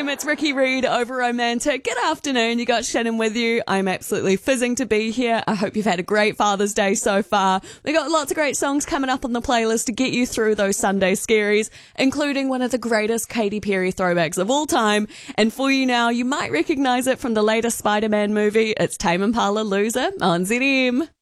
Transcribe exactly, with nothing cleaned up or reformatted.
It's Ricky Reed over Romantic. Good afternoon. You got Shannon with you. I'm absolutely fizzing to be here. I hope you've had a great Father's Day so far. We got lots of great songs coming up on the playlist to get you through those Sunday scaries, including one of the greatest Katy Perry throwbacks of all time. And for you now, you might recognize it from the latest Spider-Man movie. It's Tame Impala Loser on Z M.